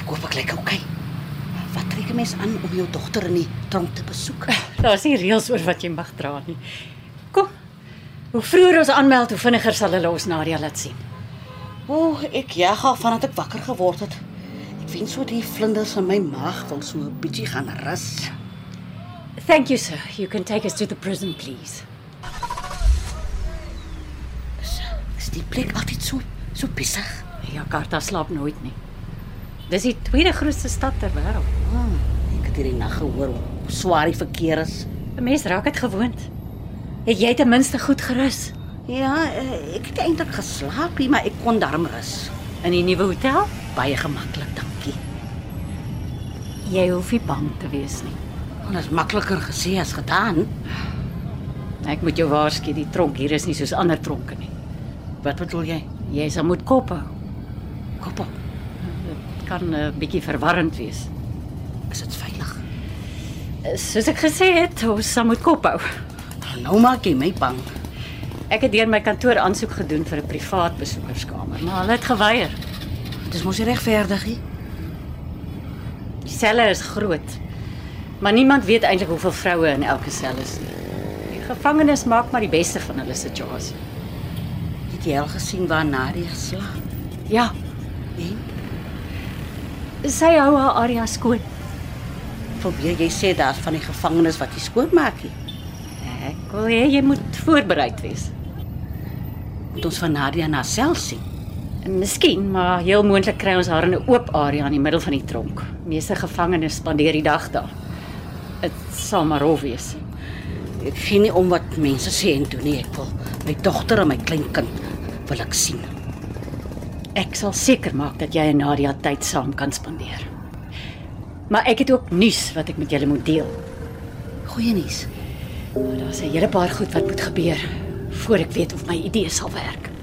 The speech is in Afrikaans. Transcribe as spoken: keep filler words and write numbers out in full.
Ek hoop ek lyk oukei. Wat trek 'n mens aan om jou dogter in die tronk te besoek? Daar's nie reëls oor wat jy mag dra nie. Kom, hoe vroeër ons aanmeld, hoe vinniger sal hulle ons Nadia laat sien. O, oh, ek jag al vandat ek wakker geword het. Ek weet so die vlinders in my maag wil so 'n bietjie gaan rus. Thank you, sir. You can take us to the prison, please. Is, is die plek altyd so, so besig? Jakarta slaap nooit nie. Dis die tweede grootste stad ter wêreld. Hmm, ek het hierdie nag gehoor hoe swaar die verkeer is. 'n Mens raak dit gewoond. Het jy ten minste goed gerus? Ja, ek het eintlik geslaap, maar ek kon darm rus. In die nuwe hotel? Baie gemaklik, dankie. Jy hoef nie bang te wees nie. Dit is makliker gesê as gedaan. Ek moet jou waarsku, die tronk hier is nie soos ander tronke nie. Wat bedoel jy? Jy sal moet kop hou. Kop op. Dit kan 'n uh, bietjie verwarrend wees. Is dit veilig? Soos ek gesê het, ons sal moet kop hou. Nou maak jy my bang. Ek het deur my kantoor aansoek gedoen vir 'n privaat besoekerskamer, maar hulle het geweier. Dis mos nie regverdig nie. Die selle is groot, maar niemand weet eintlik hoeveel vroue in elke sel is nie. Die gevangenes maak maar die beste van hulle situasie. Het jy al gesien waar Nadia slaap? Ja, En? sy hou haar area skoon. Probeer jy sê daar's van die gevangenes wat jy skoonmaak nie? Ek wil hê jy moet voorbereid wees. Moet ons van Nadia na sel sien? En miskien, maar heel moontlik kry ons haar in 'n oop area in die middel van die tronk. Meeste gevangenes spandeer die dag daar. Dit sal maar rof wees. Ek gee nie om wat mense sê en doen nie. Ek wil my dogter en my kleinkind wil ek sien. Ek sal seker maak dat jy en Nadia tyd saam kan spandeer. Maar ek het ook nuus wat ek met julle moet deel. Goeie nuus. Maar daar's 'n hele paar goed wat moet gebeur voor ek weet of my idee sal werk.